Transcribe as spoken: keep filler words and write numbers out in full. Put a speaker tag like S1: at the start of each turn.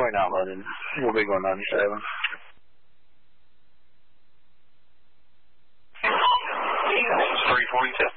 S1: we're not loaded. We'll be going ninety-seven.
S2: three forty-two.